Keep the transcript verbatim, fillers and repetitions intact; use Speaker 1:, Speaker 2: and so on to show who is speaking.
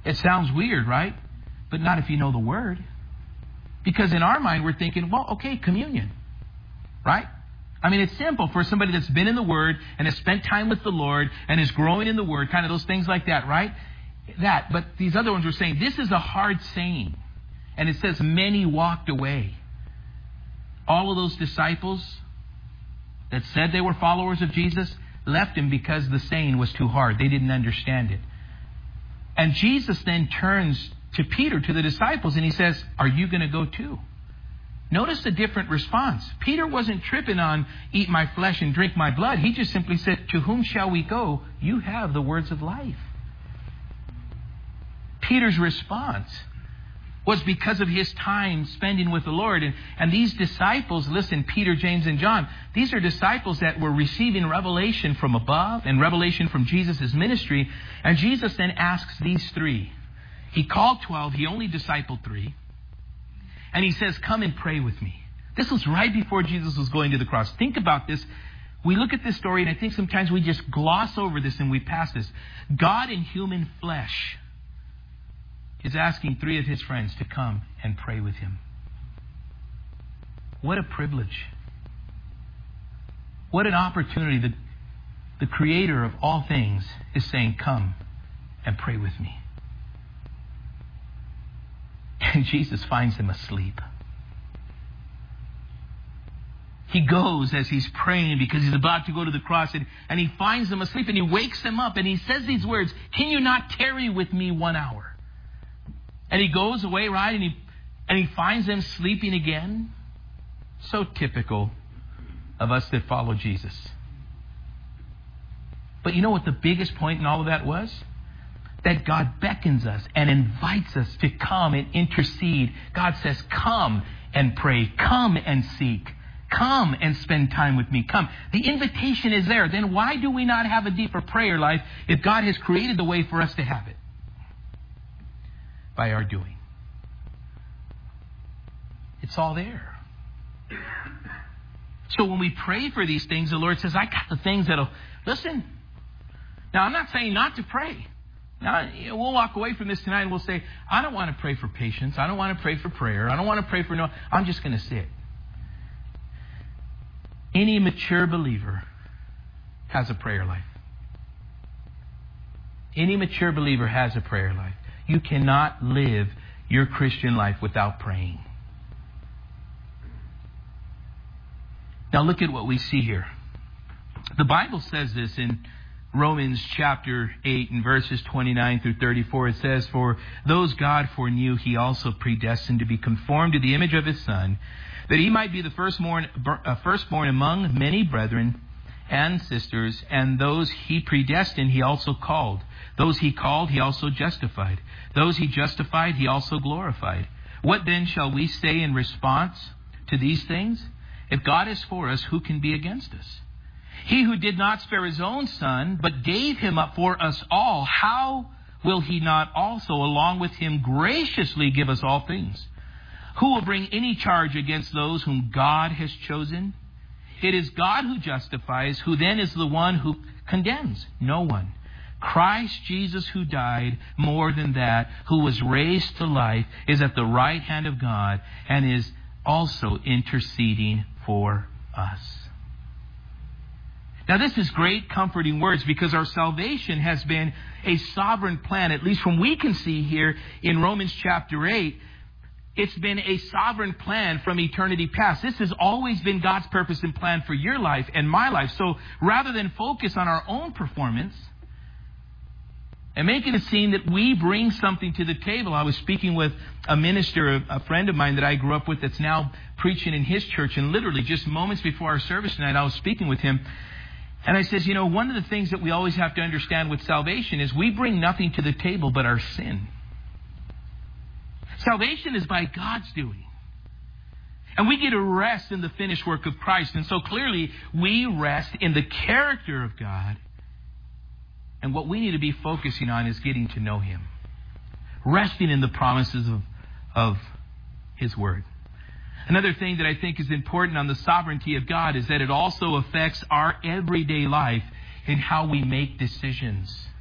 Speaker 1: It sounds weird, right? But not if you know the Word. Because in our mind, we're thinking, well, okay, communion. Right? I mean, it's simple for somebody that's been in the Word and has spent time with the Lord and is growing in the Word, kind of those things like that, right? That. But these other ones were saying, this is a hard saying. And it says, many walked away. All of those disciples that said they were followers of Jesus left Him because the saying was too hard. They didn't understand it. And Jesus then turns to Peter, to the disciples, and He says, are you going to go too? Notice a different response. Peter wasn't tripping on eat my flesh and drink my blood. He just simply said, to whom shall we go? You have the words of life. Peter's response was because of his time spending with the Lord. And, and these disciples, listen, Peter, James, and John, these are disciples that were receiving revelation from above and revelation from Jesus' ministry. And Jesus then asks these three. He called twelve. He only discipled three. And He says, come and pray with me. This was right before Jesus was going to the cross. Think about this. We look at this story, and I think sometimes we just gloss over this and we pass this. God in human flesh is asking three of His friends to come and pray with Him. What a privilege. What an opportunity. The, the Creator of all things is saying, come and pray with me. And Jesus finds them asleep. He goes as He's praying because He's about to go to the cross, and, and He finds them asleep, and He wakes them up, and He says these words, can you not tarry with me one hour? And He goes away, right? And he, and he finds them sleeping again. So typical of us that follow Jesus. But you know what the biggest point in all of that was? That God beckons us and invites us to come and intercede. God says, come and pray. Come and seek. Come and spend time with me. Come. The invitation is there. Then why do we not have a deeper prayer life if God has created the way for us to have it? By our doing. It's all there. So when we pray for these things, the Lord says, I got the things that'll... Listen. Now, I'm not saying not to pray. Now, we'll walk away from this tonight and we'll say, I don't want to pray for patience. I don't want to pray for prayer. I don't want to pray for no... I'm just going to sit. Any mature believer has a prayer life. Any mature believer has a prayer life. You cannot live your Christian life without praying. Now look at what we see here. The Bible says this in Romans chapter eight and verses twenty-nine through thirty-four. It says, for those God foreknew, He also predestined to be conformed to the image of His Son, that He might be the firstborn, uh, firstborn among many brethren and sisters. And those He predestined, He also called. Those He called, He also justified. Those He justified, He also glorified. What then shall we say in response to these things? If God is for us, who can be against us? He who did not spare His own Son, but gave Him up for us all, how will He not also, along with Him, graciously give us all things? Who will bring any charge against those whom God has chosen? It is God who justifies. Who then is the one who condemns? No one. Christ Jesus, who died, more than that, who was raised to life, is at the right hand of God and is also interceding for us. Now this is great comforting words because our salvation has been a sovereign plan, at least from we can see here in Romans chapter eight. It's been a sovereign plan from eternity past. This has always been God's purpose and plan for your life and my life. So rather than focus on our own performance and making it seem that we bring something to the table. I was speaking with a minister, a friend of mine that I grew up with that's now preaching in his church. And literally just moments before our service tonight, I was speaking with him. And I says, you know, one of the things that we always have to understand with salvation is we bring nothing to the table but our sin. Salvation is by God's doing. And we get to rest in the finished work of Christ. And so clearly we rest in the character of God. And what we need to be focusing on is getting to know Him. Resting in the promises of, of His Word. Another thing that I think is important on the sovereignty of God is that it also affects our everyday life in how we make decisions.